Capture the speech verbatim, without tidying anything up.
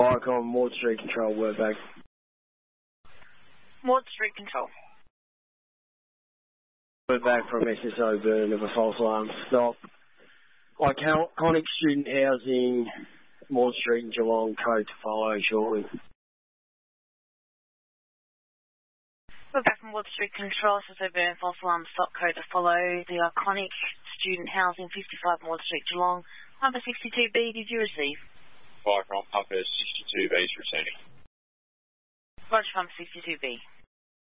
Firecom, Maud Street Control, word back. Maud Street Control. Word back from S S O burn of a false alarm. Stop. Iconic Student Housing, Maud Street and Geelong, code to follow shortly. We're back from Maud Street Control, S S O burn, false alarm, stop, code to follow. The Iconic Student Housing, fifty-five Maud Street, Geelong. Pumper sixty-two B, did you receive? Firecom, Pumper sixty-two B is returning. Roger, Pumper sixty-two B.